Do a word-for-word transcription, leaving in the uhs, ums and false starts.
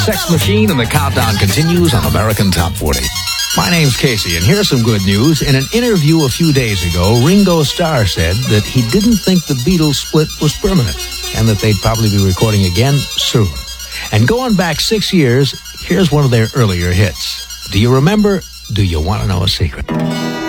Sex Machine, and the countdown continues on American Top forty. My name's Casey, and here's some good news. In an interview a few days ago, Ringo Starr said that he didn't think the Beatles split was permanent, and that they'd probably be recording again soon. And going back six years, here's one of their earlier hits. Do you remember? Do You Want to Know a Secret?